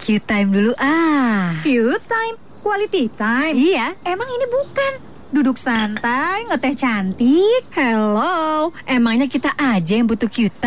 Q-time dulu Q-time? Quality time? Iya. Emang ini bukan duduk santai, ngeteh cantik? Hello, emangnya kita aja yang butuh Q-time?